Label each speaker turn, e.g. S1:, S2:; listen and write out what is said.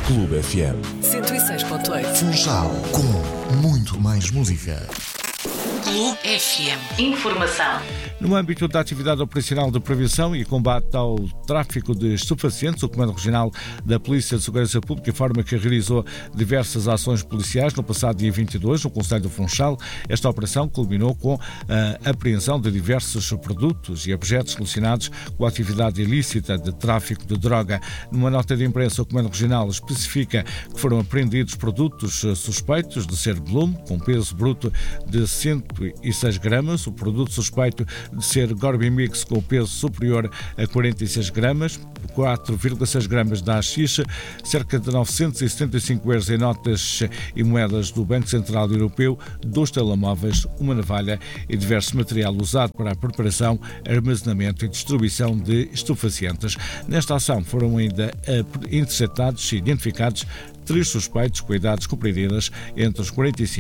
S1: Clube FM
S2: 106.8.
S1: Funchal, com muito mais música.
S2: Clube FM. Informação.
S3: No âmbito da atividade operacional de prevenção e combate ao tráfico de estupefacientes, o Comando Regional da Polícia de Segurança Pública informa que realizou diversas ações policiais no passado dia 22, no concelho do Funchal. Esta operação culminou com a apreensão de diversos produtos e objetos relacionados com a atividade ilícita de tráfico de droga. Numa nota de imprensa, o Comando Regional especifica que foram apreendidos produtos suspeitos de ser Bloom, com peso bruto de 106 gramas, o produto suspeito de ser Gorbimix com peso superior a 46 gramas, 4,6 gramas da haxixe, cerca de 975 euros em notas e moedas do Banco Central Europeu, 2 telemóveis, uma navalha e diverso material usado para a preparação, armazenamento e distribuição de estupefacientes. Nesta ação foram ainda interceptados e identificados 3 suspeitos com idades compreendidas entre os 45